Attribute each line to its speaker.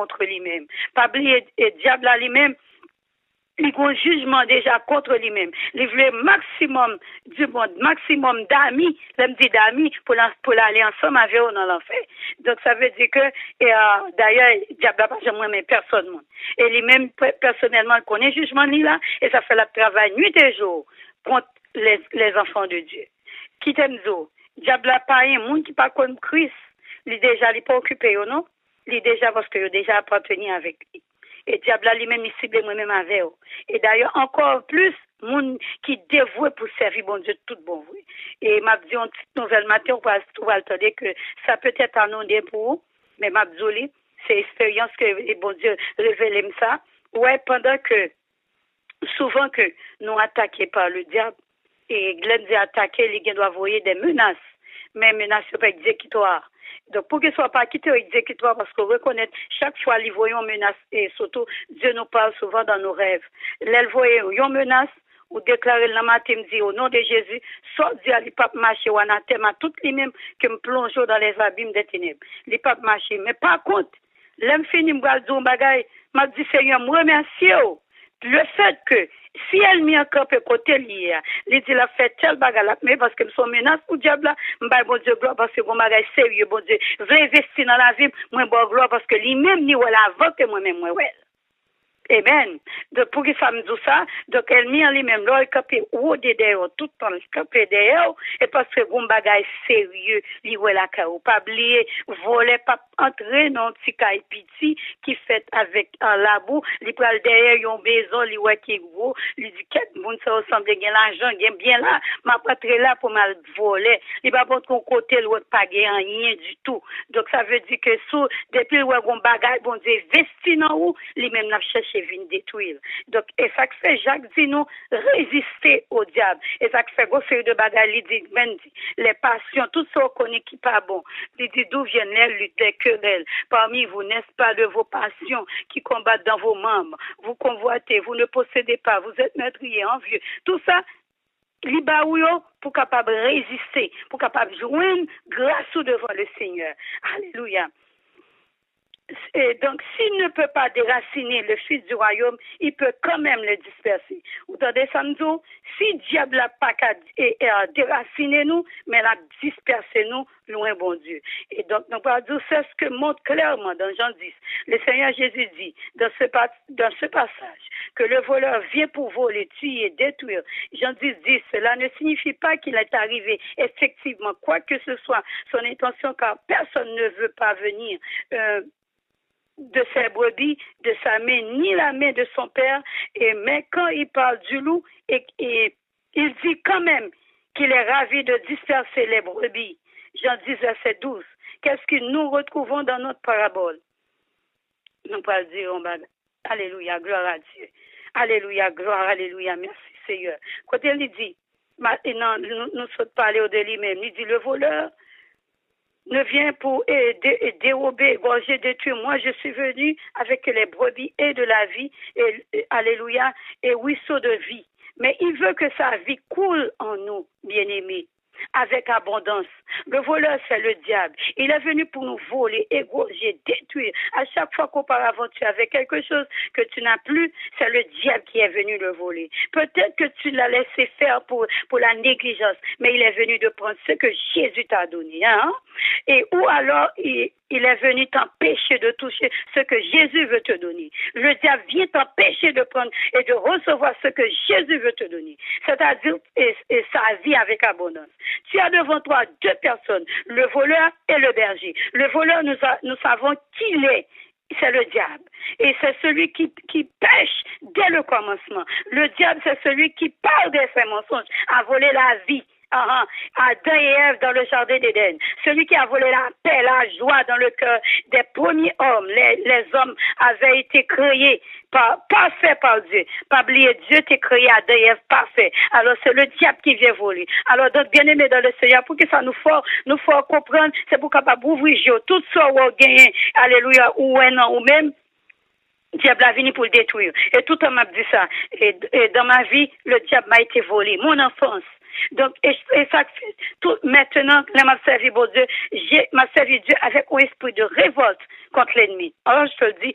Speaker 1: contre lui-même. Pas oublier, et diable à lui-même, il a un jugement déjà contre lui-même. Il voulait maximum du monde, maximum d'amis, l'aime dit d'amis, pour aller ensemble avec eux dans l'enfer. Donc ça veut dire que, d'ailleurs, diable n'a pas jamais personne. Et lui-même, personnellement, il connaît le jugement là, et ça fait le travail nuit et jour contre les enfants de Dieu. Qui t'aime zo? Diable n'a pas un monde qui pas comme Christ. Il est déjà pas occupé, non? Il est déjà parce que il déjà appartenu avec lui. Et diable lui-même, il cible moi-même avec eux. Et d'ailleurs, encore plus, monde qui dévoué pour servir bon Dieu tout bon vrai. Et m'a dit une petite nouvelle matin, on va attendre que ça peut être annoncé pour vous, mais m'a dit, c'est expérience que bon Dieu révèle ça. Ouais, pendant que, souvent que nous attaqués par le diable, et Glenn dit attaquer, il doit envoyer des menaces. Mais menaces, c'est pas exécutoire. Donc, pour qu'il ne soit pas quitté exécutoire, parce qu'on reconnaît chaque fois, les voyons menaces, et surtout, Dieu nous parle souvent dans nos rêves. Les voyons une menace, ou déclarer le matin, me dit au nom de Jésus, soit Dieu, il pas marcher, ou anathème à toutes les mêmes qui me plongent dans les abîmes des ténèbres. Il pas marcher. Mais par contre, l'homme fini, me dit, bagay, m'a dit, Seigneur, me remercie, le fait que, si elle m'y a campé côté lié, il dit la fait tel bagarre, mais parce que me sont menaces pour diable, m'ba bon Dieu gloire parce que mon bagage sérieux, bon Dieu, veut investir dans la vie, moi bon gloire parce que lui-même ni ouais avant que moi-même moi ouais. Amen. Donc, pour que ça me dise ça, donc, elle mis en lui-même, là, elle capé haut de derrière, tout le temps, elle capé derrière, et parce que, bon bagage sérieux, il ouais la carreau, pas oublier, voler, pas entrer dans un petit caille petit, qui fait avec un labo, il prend derrière, yon maison, il ouais qui est gros, il dit, qu'est-ce que ça ressemble, il y a l'argent, il bien là, m'a pas très là pour mal voler, il va pas ton côté, l'autre pas rien du tout. Donc, ça veut dire que, sous, depuis, ouais, bon bagage, bon Dieu, vesti dans où, lui-même n'a cherché vient détruire. Donc, et ça fait Jacques dit nous résister au diable. Et ça fait gros série de bagages, il dit, les passions, tout ça qu'on connaît qui pas bon. Il dit d'où viennent les luttes, les querelles. Parmi vous, n'est-ce pas de vos passions qui combattent dans vos membres. Vous convoitez, vous ne possédez pas, vous êtes meurtriers, envieux. Tout ça, libaouyo pour capable résister, pour capable joindre grâce ou devant le Seigneur. Alléluia. Et donc, s'il ne peut pas déraciner le fils du royaume, il peut quand même le disperser. Vous entendez ça, nous? Si diable n'a pas qu'à déraciner nous, mais l'a disperser nous, loin bon Dieu. Et donc, nous allons dire, c'est ce que montre clairement dans Jean 10. Le Seigneur Jésus dit, dans ce passage, que le voleur vient pour voler, tuer et détruire. Jean 10 dit, cela ne signifie pas qu'il est arrivé effectivement, quoi que ce soit, son intention, car personne ne veut pas venir, de ses brebis, de sa main, ni la main de son père. Mais quand il parle du loup, et il dit quand même qu'il est ravi de disperser les brebis. Jean 10, verset 12. Qu'est-ce que nous retrouvons dans notre parabole? Nous allons dire, alléluia, gloire à Dieu. Alléluia, gloire, alléluia, merci Seigneur. Quand il dit, maintenant, nous sommes parlé de lui-même, il dit, le voleur ne vient pour dérober, égorger, détruire. Moi, je suis venu avec les brebis et de la vie, et alléluia, et ruisseau de vie. Mais il veut que sa vie coule en nous, bien-aimés, avec abondance. Le voleur, c'est le diable. Il est venu pour nous voler, égorger, détruire. À chaque fois qu'auparavant tu avais quelque chose que tu n'as plus, c'est le diable qui est venu le voler. Peut-être que tu l'as laissé faire pour la négligence, mais il est venu de prendre ce que Jésus t'a donné. Hein? Et ou alors, il est venu t'empêcher de toucher ce que Jésus veut te donner. Le diable vient t'empêcher de prendre et de recevoir ce que Jésus veut te donner. C'est-à-dire, et sa vie avec abondance. Tu as devant toi deux personnes, le voleur et le berger. Le voleur, nous savons qui il est. C'est le diable. Et c'est celui qui pêche dès le commencement. Le diable, c'est celui qui parle de ses mensonges, a volé la vie. Adam et Ève dans le jardin d'Éden. Celui qui a volé la paix, la joie dans le cœur des premiers hommes. Les hommes avaient été créés parfaits par Dieu. Pas oublier, Dieu t'a créé Adam et Ève parfait. Alors c'est le diable qui vient voler. Alors donc bien aimé dans le Seigneur, pour que ça nous faut comprendre, c'est pour capable ouvrir tout ça ou gagner, alléluia, ou non, ou même diable a venu pour le détruire. Et tout le monde m'a dit ça. Et dans ma vie, le diable m'a été volé. Mon enfance. Donc, et ça, tout, maintenant, là, m'a servi, bon Dieu, m'a servi Dieu avec un esprit de révolte contre l'ennemi. Alors, je te le dis,